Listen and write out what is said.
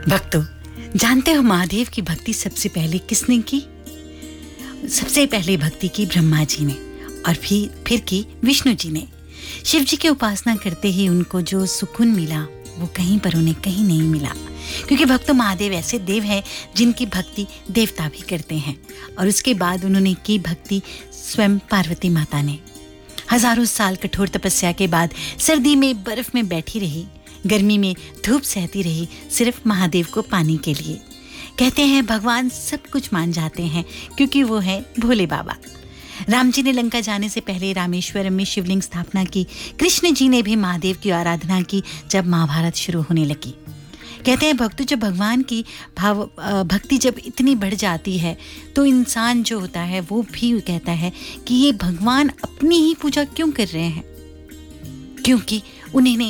भक्तों, जानते हो महादेव की भक्ति सबसे पहले किसने की? सबसे पहले भक्ति की ब्रह्मा जी ने और फिर की विष्णु जी ने। शिव जी की उपासना करते ही उनको जो सुकून मिला वो कहीं पर उन्हें कहीं नहीं मिला, क्योंकि भक्तों महादेव ऐसे देव हैं जिनकी भक्ति देवता भी करते हैं। और उसके बाद उन्होंने की भक्ति स्वयं पार्वती माता ने। हजारों साल कठोर तपस्या के बाद सर्दी में बर्फ में बैठी रही, गर्मी में धूप सहती रही, सिर्फ महादेव को पाने के लिए। कहते हैं भगवान सब कुछ मान जाते हैं क्योंकि वो है भोले बाबा। राम जी ने लंका जाने से पहले रामेश्वरम में शिवलिंग स्थापना की। कृष्ण जी ने भी महादेव की आराधना की जब महाभारत शुरू होने लगी। कहते हैं भक्तों, जब भगवान की भक्ति जब इतनी बढ़ जाती है तो इंसान जो होता है वो भी कहता है कि ये भगवान अपनी ही पूजा क्यों कर रहे हैं, क्योंकि उन्हें